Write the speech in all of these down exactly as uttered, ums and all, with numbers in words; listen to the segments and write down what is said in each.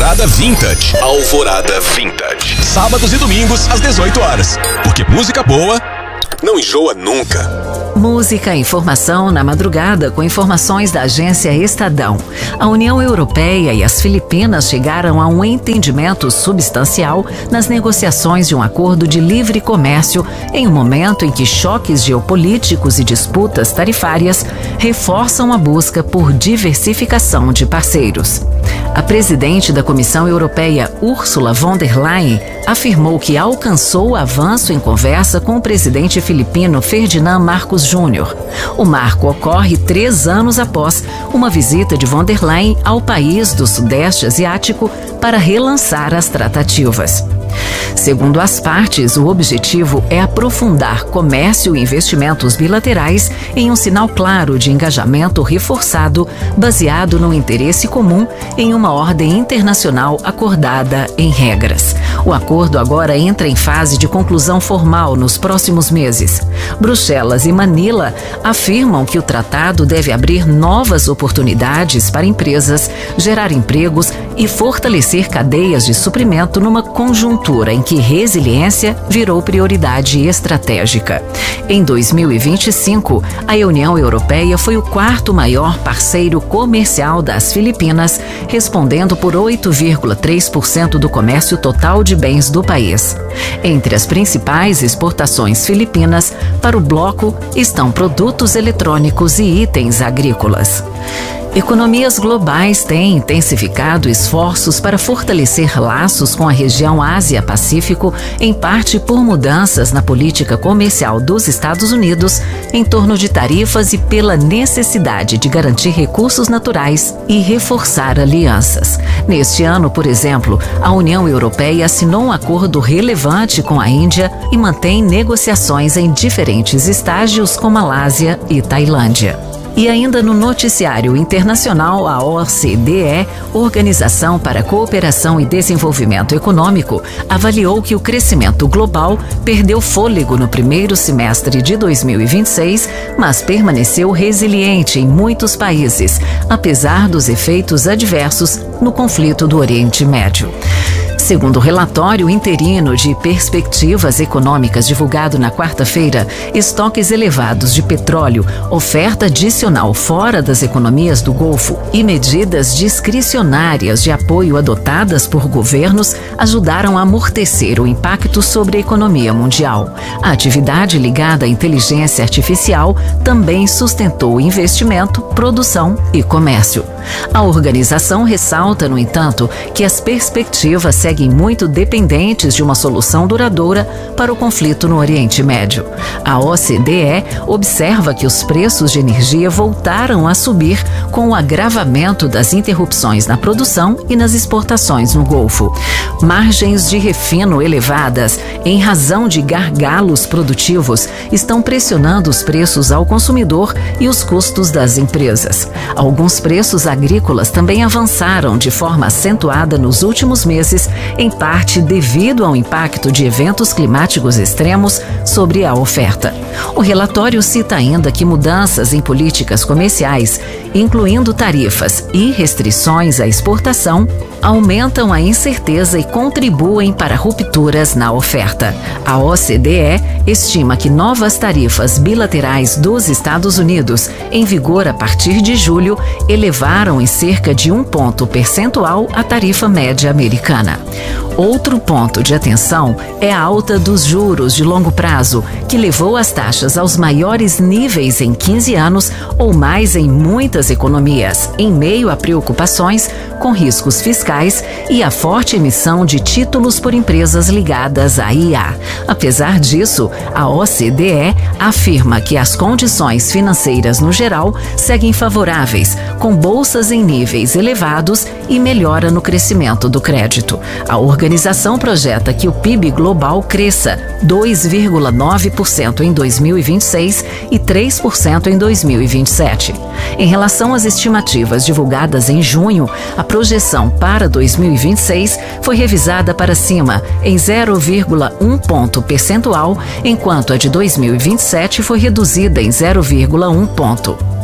Alvorada Vintage. Alvorada Vintage. Sábados e domingos às dezoito horas. Porque música boa não enjoa nunca. Música e informação na madrugada com informações da agência Estadão. A União Europeia e as Filipinas chegaram a um entendimento substancial nas negociações de um acordo de livre comércio em um momento em que choques geopolíticos e disputas tarifárias reforçam a busca por diversificação de parceiros. A presidente da Comissão Europeia, Ursula von der Leyen, afirmou que alcançou avanço em conversa com o presidente filipino Ferdinand Marcos Júnior O marco ocorre três anos após uma visita de von der Leyen ao país do Sudeste Asiático para relançar as tratativas. Segundo as partes, o objetivo é aprofundar comércio e investimentos bilaterais em um sinal claro de engajamento reforçado, baseado no interesse comum em uma ordem internacional acordada em regras. O acordo agora entra em fase de conclusão formal nos próximos meses. Bruxelas e Manila afirmam que o tratado deve abrir novas oportunidades para empresas, gerar empregos e fortalecer cadeias de suprimento numa conjuntura em que resiliência virou prioridade estratégica. Em dois mil e vinte e cinco, a União Europeia foi o quarto maior parceiro comercial das Filipinas, respondendo por oito vírgula três por cento do comércio total de bens do país. Entre as principais exportações filipinas para o bloco estão produtos eletrônicos e itens agrícolas. Economias globais têm intensificado esforços para fortalecer laços com a região Ásia-Pacífico, em parte por mudanças na política comercial dos Estados Unidos em torno de tarifas e pela necessidade de garantir recursos naturais e reforçar alianças. Neste ano, por exemplo, a União Europeia assinou um acordo relevante com a Índia e mantém negociações em diferentes estágios com Malásia e Tailândia. E ainda no noticiário internacional, a O C D E, Organização para a Cooperação e Desenvolvimento Econômico, avaliou que o crescimento global perdeu fôlego no primeiro semestre de dois mil e vinte e seis, mas permaneceu resiliente em muitos países, apesar dos efeitos adversos no conflito do Oriente Médio. Segundo o relatório interino de perspectivas econômicas divulgado na quarta-feira, estoques elevados de petróleo, oferta adicional fora das economias do Golfo e medidas discricionárias de apoio adotadas por governos ajudaram a amortecer o impacto sobre a economia mundial. A atividade ligada à inteligência artificial também sustentou investimento, produção e comércio. A organização ressalta, no entanto, que as perspectivas seguem muito dependentes de uma solução duradoura para o conflito no Oriente Médio. A O C D E observa que os preços de energia voltaram a subir com o agravamento das interrupções na produção e nas exportações no Golfo. Margens de refino elevadas, em razão de gargalos produtivos, estão pressionando os preços ao consumidor e os custos das empresas. Alguns preços agrícolas também avançaram de forma acentuada nos últimos meses, em parte devido ao impacto de eventos climáticos extremos sobre a oferta. O relatório cita ainda que mudanças em políticas comerciais, incluindo tarifas e restrições à exportação, aumentam a incerteza e contribuem para rupturas na oferta. A O C D E estima que novas tarifas bilaterais dos Estados Unidos, em vigor a partir de julho, elevaram em cerca de um ponto percentual a tarifa média americana. Outro ponto de atenção é a alta dos juros de longo prazo, que levou as taxas aos maiores níveis em quinze anos ou mais em muitas economias, em meio a preocupações com riscos fiscais e a forte emissão de títulos por empresas ligadas à I A. Apesar disso, a O C D E afirma que as condições financeiras no geral seguem favoráveis, com bolsas em níveis elevados e melhora no crescimento do crédito. A organização projeta que o P I B global cresça dois vírgula nove por cento em dois mil e vinte e seis e três por cento em dois mil e vinte e sete. Em relação às estimativas divulgadas em junho, a projeção para dois mil e vinte e seis foi revisada para cima em zero vírgula um ponto percentual, enquanto a de dois mil e vinte e sete foi reduzida em zero vírgula um ponto.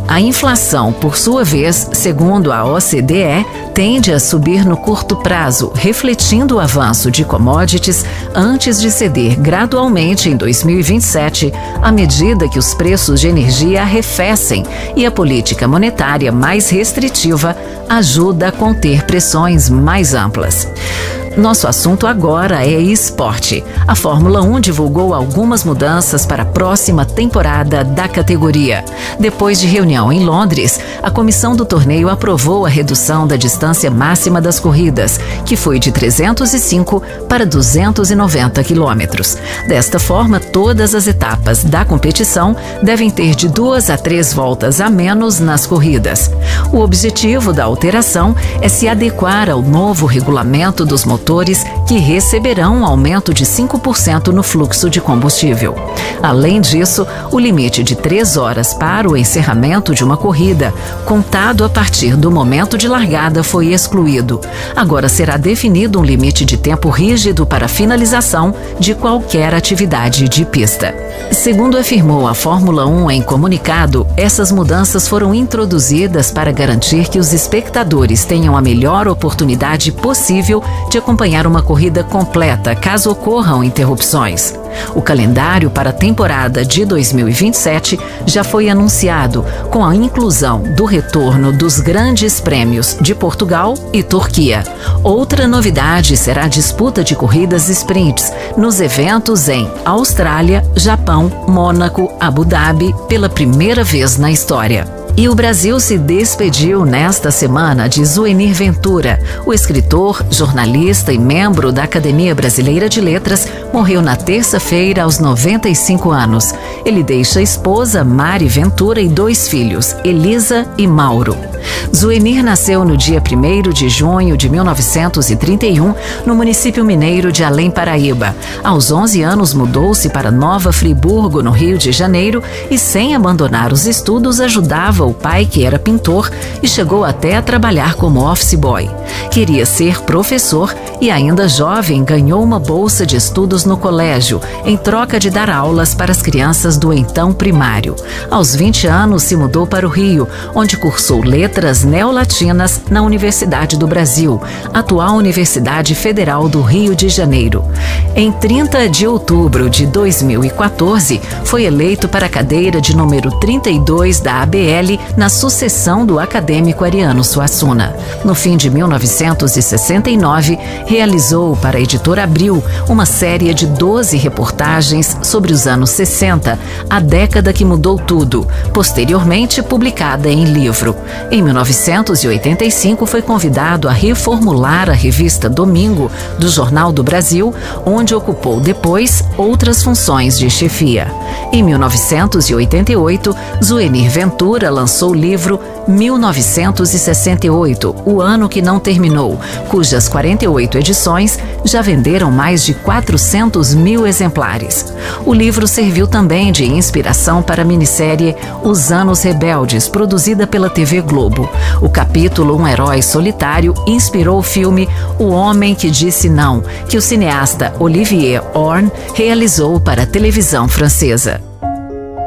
A inflação, por sua vez, segundo a O C D E, tende a subir no curto prazo, refletindo o avanço de commodities antes de ceder gradualmente em dois mil e vinte e sete, à medida que os preços de energia arrefecem e a política monetária mais restritiva ajuda a conter pressões mais amplas. Nosso assunto agora é esporte. A Fórmula um divulgou algumas mudanças para a próxima temporada da categoria. Depois de reunião em Londres, a comissão do torneio aprovou a redução da distância máxima das corridas, que foi de trezentos e cinco para duzentos e noventa quilômetros. Desta forma, todas as etapas da competição devem ter de duas a três voltas a menos nas corridas. O objetivo da alteração é se adequar ao novo regulamento dos motores que receberão um aumento de cinco por cento no fluxo de combustível. Além disso, o limite de três horas para o encerramento de uma corrida, contado a partir do momento de largada, foi excluído. Agora será definido um limite de tempo rígido para a finalização de qualquer atividade de pista. Segundo afirmou a Fórmula um em comunicado, essas mudanças foram introduzidas para garantir que os espectadores tenham a melhor oportunidade possível de acompanhar uma corrida completa, caso ocorram interrupções. O calendário para a temporada de dois mil e vinte e sete já foi anunciado, com a inclusão do retorno dos grandes prêmios de Portugal e Turquia. Outra novidade será a disputa de corridas sprints nos eventos em Austrália, Japão, Mônaco, Abu Dhabi, pela primeira vez na história. E o Brasil se despediu nesta semana de Zuenir Ventura. O escritor, jornalista e membro da Academia Brasileira de Letras morreu na terça-feira aos noventa e cinco anos. Ele deixa a esposa, Mari Ventura, e dois filhos, Elisa e Mauro. Zuenir nasceu no dia primeiro de junho de mil novecentos e trinta e um, no município mineiro de Além Paraíba. Aos onze anos mudou-se para Nova Friburgo, no Rio de Janeiro, e sem abandonar os estudos ajudava o pai, que era pintor, e chegou até a trabalhar como office boy. Queria ser professor e, ainda jovem, ganhou uma bolsa de estudos no colégio, em troca de dar aulas para as crianças do então primário. Aos vinte anos se mudou para o Rio, onde cursou letras neolatinas na Universidade do Brasil, atual Universidade Federal do Rio de Janeiro. Em trinta de outubro de dois mil e quatorze, foi eleito para a cadeira de número trinta e dois da A B L na sucessão do acadêmico Ariano Suassuna. No fim de mil novecentos e sessenta e nove, realizou para a editora Abril uma série de doze reportagens sobre os anos sessenta, a década que mudou tudo, posteriormente publicada em livro. Em mil novecentos e oitenta e cinco, foi convidado a reformular a revista Domingo, do Jornal do Brasil, onde ocupou depois outras funções de chefia. Em mil novecentos e oitenta e oito, Zuenir Ventura lançou o livro mil novecentos e sessenta e oito, o ano que não terminou, cujas quarenta e oito edições já venderam mais de quatrocentos mil exemplares. O livro serviu também de inspiração para a minissérie Os Anos Rebeldes, produzida pela T V Globo. O capítulo Um Herói Solitário inspirou o filme O Homem que Disse Não, que o cineasta Olivier Horn realizou para a televisão francesa.